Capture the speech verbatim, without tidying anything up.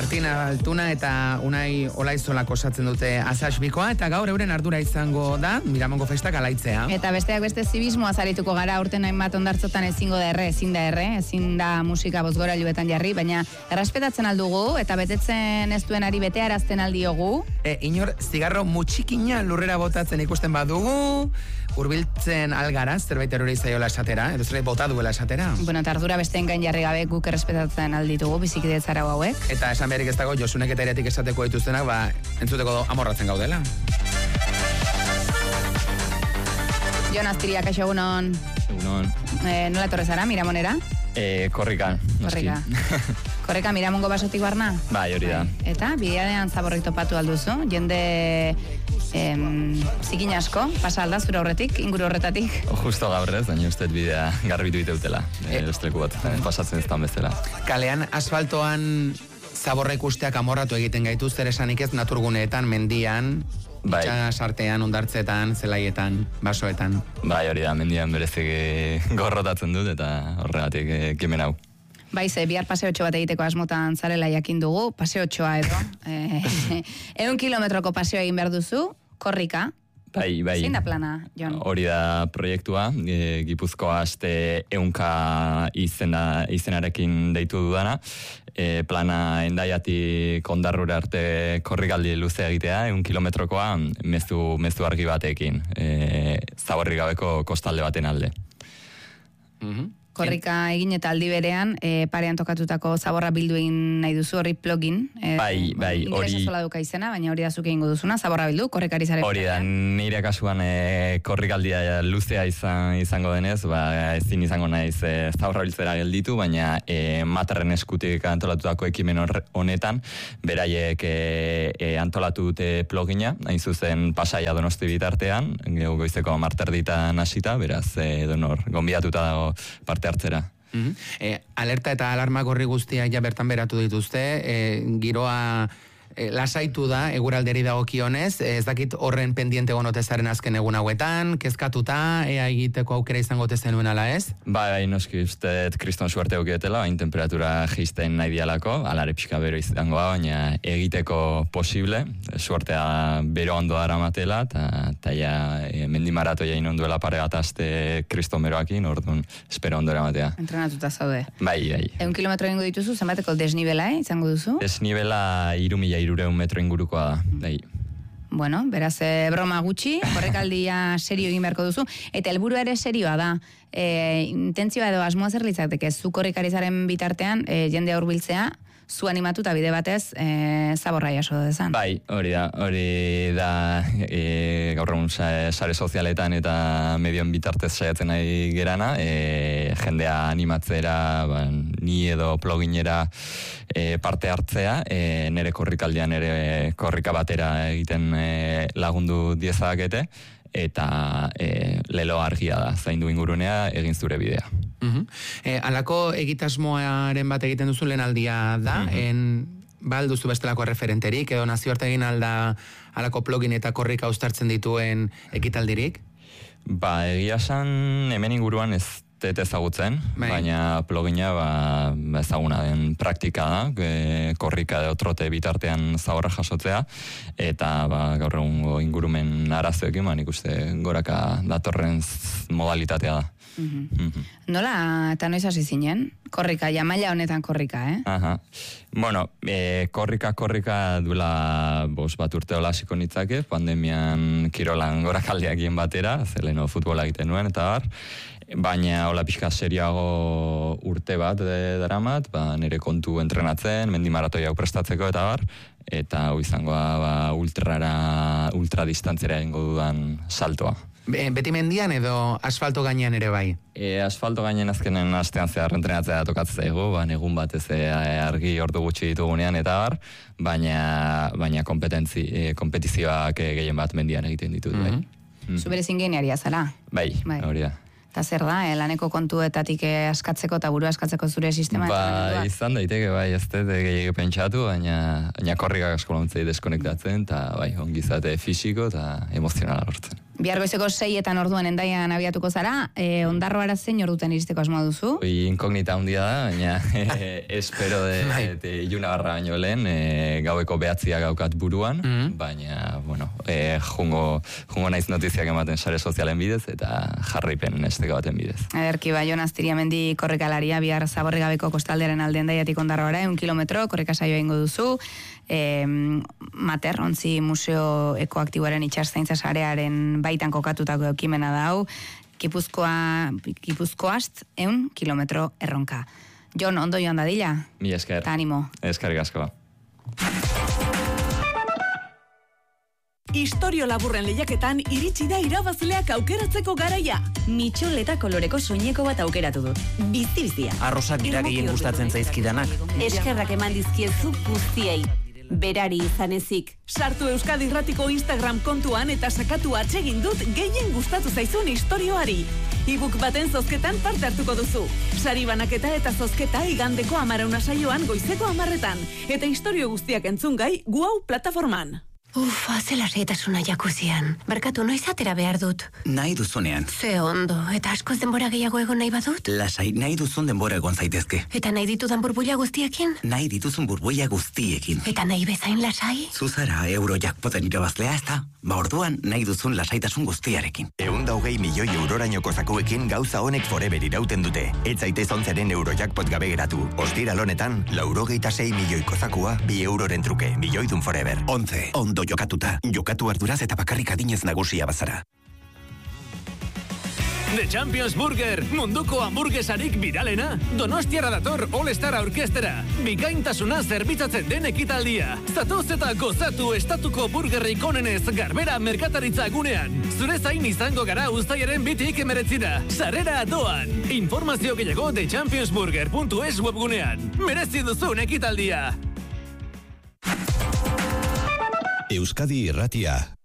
Martina Altuna eta Unai Olaizola osatzen dute Asasbikoa, eta gaur euren ardura izango da Miramongo festak alaitzea. Eta besteak beste zibismoa zarituko gara, urten hainbat ondartzotan ezingo da erre, ezin da erre, ezin da musika bozgorailuetan jarri, baina errespetatzen aldugu eta betetzen ez duen ari betearazten aldiogu. E, inor, zigarro mutxikina lurrera botatzen ikusten badugu, hurbiltzen algara, zerbait erori zaiola esatera, edo zerbait bota duela esatera. Bueno, eta ardura besteen gain jarri gabe guk errespetatzen alditugu, bizikidetzara hauek. Eta esan beharrik ez dago, Josunek eta Eretik esateko dituztenak, ba, entzuteko amorratzen gaudela. Jon Aztiria, kaixo egunon. Egunon. Eh, nola etorri zara, Miramonera? Eh, korrikan. Korrika. Korrika Miramongo basotik barna? Bai, hori da. Eta, bidean zaborrik topatu alduzu, jende em, zikin asko, pasa alda zure horretik, inguru horretatik? Justo gaur ez, baina uste bidea garbitu iteutela, e, estreku bat, pasatzen ez dan bezala. Kalean asfaltoan zaborra ikusteak amorratu egiten gaitu, zer esanik ez naturguneetan, mendian, bai. Itxasartean, ondartzetan, zelaietan, basoetan. Bai, hori da, mendian berezik gorrotatzen dut eta horregatik ekimen hau. Bai, ze, bihar paseotxo bat egiteko asmotan zarela jakin dugu, paseotxoa edo. Eun kilometroko paseo egin behar duzu, korrika. Bai, bai. Zein da plana, Jon? Hori da proiektua, e, Gipuzkoa aste eunka izena, izenarekin deitu dudana. E, plana Endaiatik Ondarrura arte korrikaldi luzea egitea, eun kilometrokoa mezu, mezu argi batekin, e, zaborri gabeko kostalde baten alde. Mhm. Korrika egin eta aldi berean, e, parean tokatutako zaborra bildu egin nahi duzu, hori plugin. E, bai, bai, hori... Ingresa zola duka izena, baina hori da zuke egingo duzuna, zaborra bildu, korrikari zare. Hori da, nire kasuan e, korrikaldia luzea izan, izango denez, ba, ezin izango naiz e, zaborra biltzera gelditu, baina e, matarren eskutik antolatutako ekimen honetan, beraiek e, e, antolatu dute plugina, hain zuzen Pasaia Donosti bitartean, goizeko marterditan hasita, beraz, e, donor, gonbidatuta dago parte hartzera. Mm-hmm. e, alerta eta alarma gorri guztiak ja bertan beratu dituzte, e, giroa e, lasaitu da, eguralderi dagokionez, ez dakit horren pendiente gonotezaren azken egun hauetan, kezkatuta, ea egiteko aukera izango tezenuen ala ez? Bai, bai, noski uste kriston suerte euketela, bain temperatura jisten nahi dialako, alare pixka bero izangoa, baina egiteko posible, suertea bero ondo daramatela, eta ja e, mendimarato jain onduela pare bat aste kriston beroakin, orduan espero ondo eramatea. Entrenatuta zaude. Bai, bai. Eun kilometro egingo dituzu, zenbateko desnibela, eh, izango duzu? Desnibela iru mila irureun metro ingurukoa da, bai. Bueno, beraz, e, broma gutxi, korrekaldia serio egin beharko duzu, eta helburua ere serioa da. E, intentzioa edo asmoa zer litzateke, zu korrikarizaren bitartean, e, jende hurbiltzea, zu animatuta bide batez, e, zaborra jaso dezan. Bai, hori da, hori da, e, gaur egun sare sozialetan eta medioen bitartez saiatzen nahi gerana, e, jendea animatzera, ba, ni edo pluginera e, parte hartzea, e, nire korrikaldian ere korrika batera egiten e, lagundu diezakete, eta e, lelo argia da, zaindu ingurunea egin zure bidea. Uh-huh. E, alako egitasmoaren bat egiten duzu lehen aldia da, uh-huh. en, ba alduzu bestelako referenterik, edo nazioarte egin alda alako plugin eta korrika uztartzen dituen ekitaldirik? Ba, egia esan hemen inguruan ez ez ezagutzen, bai. Baina plugina ba, ezaguna den praktika da, e, korrika edo trote bitartean zaborra jasotzea, eta ba, gaur egungo ingurumen arazoekin, ba, nik uste goraka datorren modalitatea da. Mm-hmm. Mm-hmm. Nola, eta noiz hasi zinen? Korrika, ja maila honetan korrika, eh? Aha. Bueno, e, korrika, korrika duela bos bat urte hola hasiko nitzake, pandemian kirolan gorakaldiak egin batera, zeleno futbola egiten nuen, eta bar, baina hola pixka serioago urte bat daramat, ba, nire kontu entrenatzen, mendimaratoia prestatzeko eta bar, eta hau izangoa ba, ultrara, ultradistantziera egingo dudan saltoa. Beti mendian edo asfalto gainean ere bai? E, asfalto gainean azkenen astean zehar entrenatzea tokatzen zaigu, ba, egun batez argi ordu gutxi ditugunean eta bar, baina, baina kompetentzi, e, kompetizioak gehien bat mendian egiten ditut. Mm-hmm. Bai. Mm-hmm. Zubere zingenearia zala? Bai, bai. Hori da. Eta zer da, eh, laneko kontuetatik askatzeko eta burua askatzeko zure sistema? Ba, izan daiteke, bai, ez dut gehiago pentsatu, baina, baina korrikak asko lontzei deskonektatzen, eta bai, ongizate fisiko eta emozionala lortzen. Bihar goizeko seietan orduan Hendaian abiatuko zara, e, Ondarroara zein orduten iristeko asmoa duzu? Oi, inkognita handia da, baina e, espero de, de iluna barra baino lehen, e, gaueko behatzia gaukat buruan, mm-hmm. baina, bueno, e, jungo, jungo naiz notiziak ematen sare sozialen bidez, eta jarraipen esteka baten bidez. Ederki, ba, Jon Astiriamendi korrekalaria, bihar Zaborri gabeko kostaldearen alde Hendaiatik Ondarroara, un kilometro, korreka saioa ingo duzu, e, Mater, ontzi museo ekoaktiboaren itxarzaintza sarearen baitan kokatutako ekimena da hau, Gipuzkoa, Gipuzkoast, eun kilometro erronka. Jon, ondo joan dadila? Mi esker. Ta animo. Eskerrik asko. Istorio laburren lehiaketan iritsi da irabazleak aukeratzeko garaia. Mitxol eta koloreko soineko bat aukeratu dut. Bizi-bizia. Arrosak dira gehien gustatzen zaizkidanak. Eskerrak eman dizkiezu guztiei. Berari izan ezik. Sartu Euskadi Irratiko Instagram kontuan eta sakatu atsegin dut gehien gustatu zaizun istorioari. E-book baten zozketan parte hartuko duzu. Sari banaketa eta zozketa igandeko amarauna saioan goizeko amarretan. Eta istorio guztiak entzungai Guau plataforman. Uf, zela seitasuna jakuzian. Barkatu noiz atera behar dut. Nahi duzunean. Ze ondo, eta askoz denbora gehiago egon nahi badut? Lasai, nahi duzun denbora egon zaitezke. Eta nahi ditudan burbuila guztiekin? Nahi dituzun burbuila guztiekin. Eta nahi bezain lasai? Zuzara Eurojackpoten irabazlea ez da? Ba orduan nahi duzun lasaitasun guztiarekin. Ehun hogei milioi eurorainoko zakuekin gauza honek forever irauten dute. Ez zaitez onzeren Eurojackpot gabe geratu. Ostiral honetan, laurogeita sei milioiko zakua, bi euroren truke, milioidun forever. Onze, ondo jokatuta. Jokatu arduraz eta bakarrik adinez nagusia bazara. The Champions Burger, munduko hamburguesarik viralena. Donostiara dator All-Star Orkestera. Bikaintasuna zerbitzatzen den ekitaldia. Zatoz eta gozatu estatuko burgerrik onenez Garbera merkataritza gunean. Zure zain izango gara uztailaren bitik emeretzira. Sarrera doan. Informazio gehiago the champions burger puntu es webgunean. Merezi duzun ekitaldia. Euskadi Irratia.